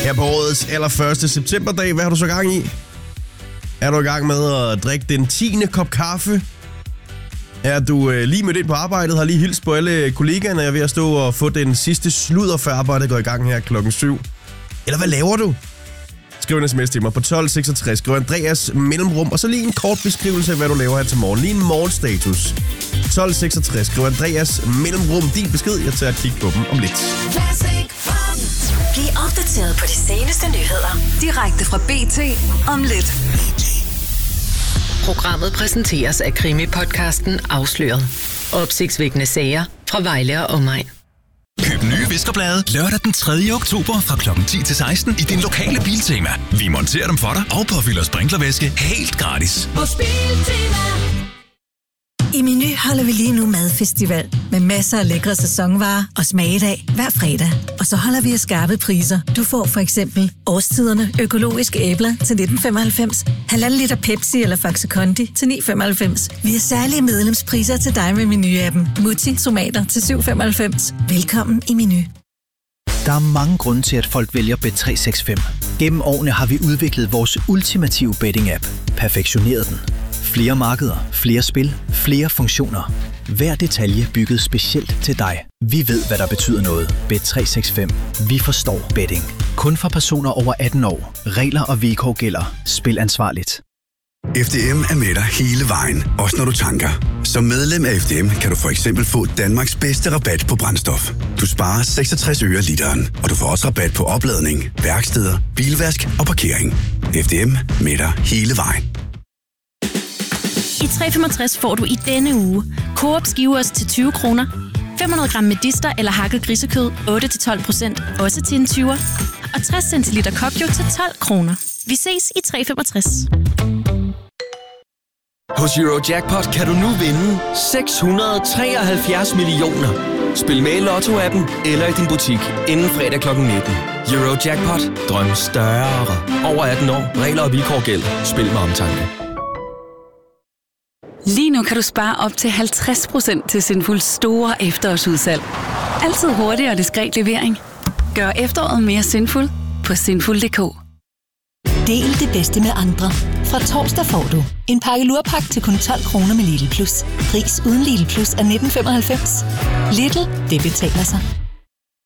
Her på årets allerførste septemberdag, hvad har du så gang i? Er du i gang med at drikke den 10. kop kaffe? Er du lige mødt ind på arbejdet, har lige hilst på alle kollegaerne, er ved at stå og få den sidste sludder, før arbejdet går i gang her klokken 7? Eller hvad laver du? Skriv en sms til mig på 1266, skriv Andreas mellemrum, og så lige en kort beskrivelse af, hvad du laver her til morgen. Lige en morgenstatus. 1266, skriv Andreas mellemrum, din besked, jeg tager et kig på dem om lidt. Bliv opdateret på de seneste nyheder, direkte fra BT om lidt. Programmet præsenteres af Krimi-podcasten Afsløret. Opsigtsvækkende sager fra Vejle og omegn. Køb nye viskerblade lørdag den 3. oktober fra kl. 10 til 16 i din lokale Biltema. Vi monterer dem for dig og påfylder sprinklervæske helt gratis. Hos Biltema. I Meny holder vi lige nu madfestival med masser af lækre sæsonvarer og smagedag hver fredag. Og så holder vi af skarpe priser. Du får for eksempel årstiderne økologiske æbler til 1995, 1,5 liter Pepsi eller Faxe Kondi til 9,95. Vi har særlige medlemspriser til dig med Meny-appen. Mutti tomater til 7,95. Velkommen i Meny. Der er mange grunde til, at folk vælger Bet365. Gennem årene har vi udviklet vores ultimative betting-app. Perfektioneret den. Flere markeder, flere spil, flere funktioner. Hver detalje bygget specielt til dig. Vi ved, hvad der betyder noget. Bet365. Vi forstår betting. Kun for personer over 18 år. Regler og vilkår gælder. Spil ansvarligt. FDM er med dig hele vejen, også når du tanker. Som medlem af FDM kan du for eksempel få Danmarks bedste rabat på brændstof. Du sparer 66 øre literen, og du får også rabat på opladning, værksteder, bilvask og parkering. FDM med dig hele vejen. I 365 får du i denne uge Coop skivers til 20 kroner, 500 gram medister eller hakket grisekød 8-12%, også til en 20'er, og 60 centiliter Kokjo til 12 kroner. Vi ses i 365. Hos Eurojackpot kan du nu vinde 673 millioner. Spil med i Lotto-appen eller i din butik inden fredag kl. 19. Eurojackpot. Drøm større. Over 18 år. Regler og vilkår gælder. Spil med omtanke. Lige nu kan du spare op til 50% til Sinfuls store efterårsudsalg. Altid hurtig og diskret levering. Gør efteråret mere sinful på sinful.dk. Del det bedste med andre. Fra torsdag får du en pakke lurpak til kun 12 kroner med Lidl Plus. Pris uden Lidl Plus er 19,95. Lidl, det betaler sig.